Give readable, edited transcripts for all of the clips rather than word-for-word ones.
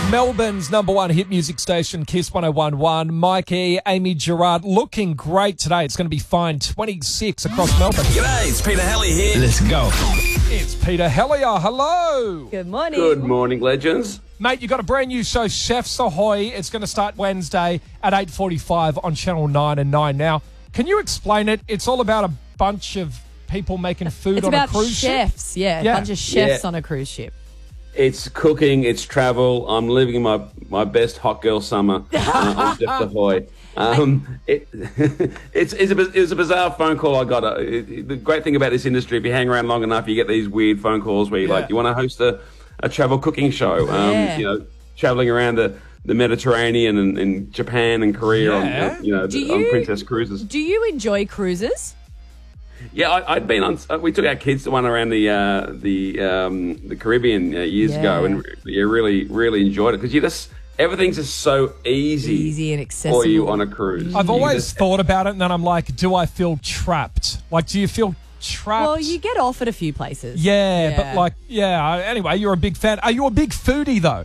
Melbourne's number one hit music station, Kiss 101.1. Mikey, Amy Gerard, looking great today. It's going to be fine 26 across Melbourne. G'day, it's Peter Helly here. Let's go. It's Peter Hellier. Hello. Good morning. Good morning, legends. Mate, you got a brand new show, Chefs Ahoy. It's going to start Wednesday at 8:45 on Channel 9 and 9 Now. Can you explain it? It's all about a bunch of people making food It's on a about cruise ship. chefs, yeah, a bunch of chefs on a cruise ship. It's cooking, it's travel. I'm living my best hot girl summer on Chefs Ahoy. It was a bizarre phone call I got. The great thing about this industry, if you hang around long enough, you get these weird phone calls where you want to host a travel cooking show. Traveling around the Mediterranean and Japan and Korea on Princess Cruises. Do you enjoy cruises? Yeah, I'd been on. We took our kids to one around the Caribbean years ago, and really enjoyed it because everything's just so easy and accessible for you on a cruise. I've always thought about it, and then I'm like, do I feel trapped? Like, do you feel trapped? Well, you get off at a few places. But anyway, you're a big fan. Are you a big foodie, though?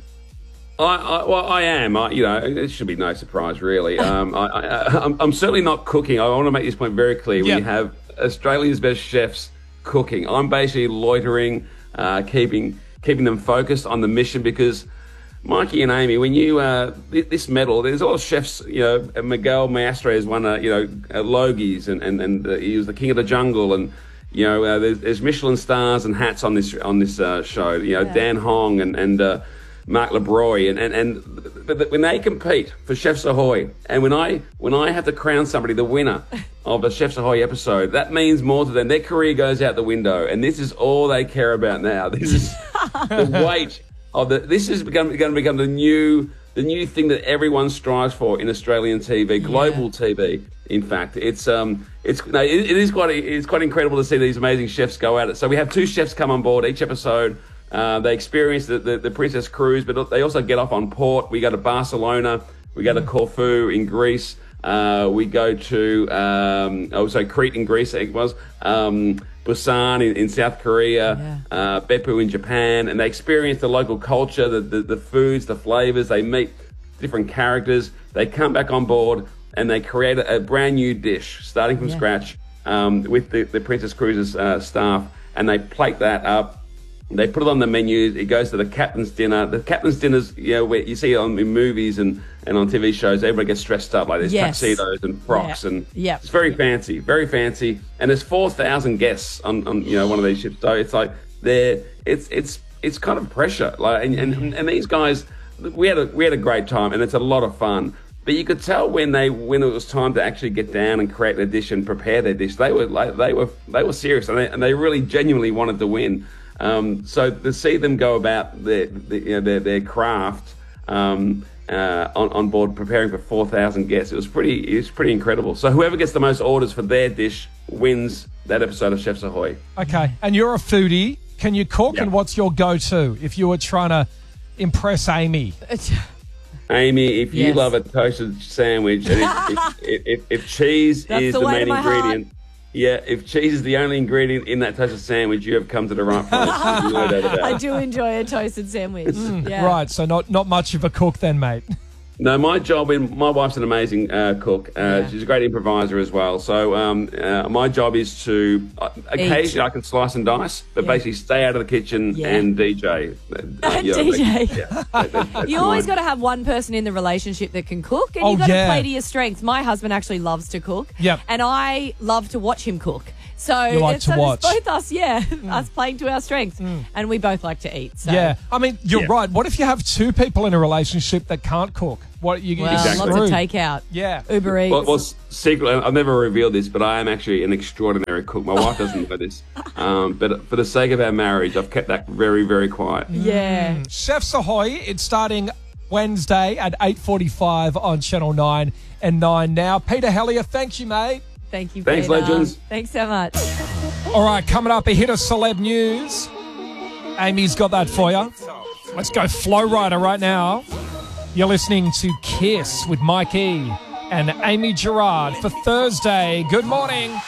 I am. It should be no surprise, really. I'm certainly not cooking. I want to make this point very clear. We have Australia's best chefs cooking. I'm basically loitering, keeping them focused on the mission because, Mikey and Amy, when you this medal, there's a lot of chefs. Miguel Maestre won Logies, and he was the king of the jungle, and there's Michelin stars and hats on this show. Dan Hong and Mark LeBroy, but when they compete for Chefs Ahoy, and when I have to crown somebody the winner of a Chefs Ahoy episode, that means more to them. Their career goes out the window, and this is all they care about now. This is the weight of this is going to become the new thing that everyone strives for in Australian TV, global TV. In fact, it is quite incredible to see these amazing chefs go at it. So we have 2 chefs come on board each episode. They experience the Princess Cruise, but they also get off on port. We go to Barcelona. We go to Corfu in Greece. We go to Crete in Greece, I think it was. Busan in South Korea. Beppu in Japan. And they experience the local culture, the foods, the flavors. They meet different characters. They come back on board and they create a brand new dish, starting from scratch, with the Princess Cruises staff. And they plate that up. They put it on the menus. It goes to the captain's dinner. The captain's dinner's, where you see it in movies and on TV shows, everybody gets dressed up like there's tuxedos and frocks and it's very fancy, very fancy. And there's 4,000 guests on one of these ships. So it's like it's kind of pressure. Like and these guys, we had a great time and it's a lot of fun. But you could tell when it was time to actually get down and create their dish and prepare their dish, they were serious and they really genuinely wanted to win. So to see them go about their craft on board preparing for 4,000 guests, it was pretty incredible. So whoever gets the most orders for their dish wins that episode of Chefs Ahoy. Okay, and you're a foodie. Can you cook? And what's your go-to if you were trying to impress Amy? Amy, if you love a toasted sandwich, and if cheese is the main ingredient. Yeah, if cheese is the only ingredient in that toasted sandwich, you have come to the right place. I do enjoy a toasted sandwich. Right, so not much of a cook then, mate. No, my wife's an amazing cook. She's a great improviser as well. So my job is to occasionally I can slice and dice, but basically stay out of the kitchen and DJ. You always got to have one person in the relationship that can cook, and you got to play to your strengths. My husband actually loves to cook, and I love to watch him cook. So you like to watch. It's both us, us playing to our strengths, and we both like to eat. So. Yeah, I mean, you're right. What if you have 2 people in a relationship that can't cook? Lots of takeout. Yeah, Uber Eats. Well, secretly, I've never revealed this, but I am actually an extraordinary cook. My wife doesn't know this, but for the sake of our marriage, I've kept that very, very quiet. Yeah. Chefs Ahoy, it's starting Wednesday at 8:45 on Channel 9 and 9 Now. Peter Hellier, thank you, mate. Thank you, Thanks, Peter. legends. Thanks so much. All right, coming up, a hit of celeb news. Amy's got that for you. Let's go Flow Rider right now. You're listening to Kiss with Mike E and Amy Gerard for Thursday. Good morning.